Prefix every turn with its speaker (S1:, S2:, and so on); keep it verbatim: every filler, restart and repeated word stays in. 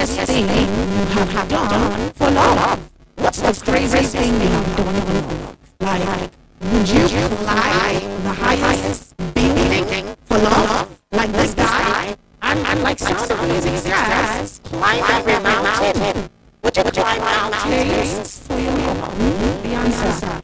S1: craziest thing you have done for love? What's the craziest thing you have done for love? Like, would you fly the highest building for love? Like this guy? I'm, I'm like some amazing guys climb every mountain. Would you climb mountains for your love? The answer